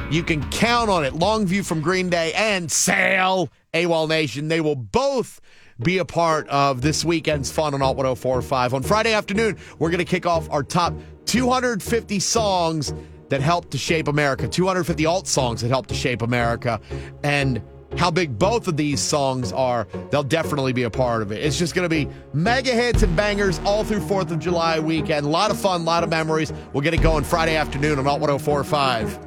You can count on it. Longview from Green Day and Sail, AWOL Nation. They will both be a part of this weekend's fun on Alt 104.5. On Friday afternoon, we're going to kick off our top 250 songs that helped to shape America. 250 alt songs that helped to shape America. And how big both of these songs are, they'll definitely be a part of it. It's just going to be mega hits and bangers all through 4th of July weekend. A lot of fun, a lot of memories. We'll get it going Friday afternoon on Alt 104.5.